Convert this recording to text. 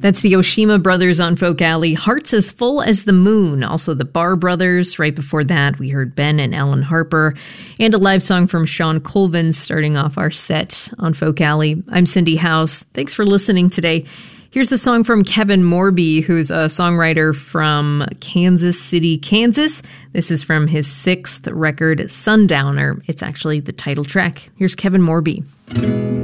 That's the Oshima Brothers on Folk Alley. Hearts as Full as the Moon. Also the Barr Brothers. Right before that, we heard Ben and Ellen Harper. And a live song from Sean Colvin starting off our set on Folk Alley. I'm Cindy House. Thanks for listening today. Here's a song from Kevin Morby, who's a songwriter from Kansas City, Kansas. This is from his 6th record, Sundowner. It's actually the title track. Here's Kevin Morby.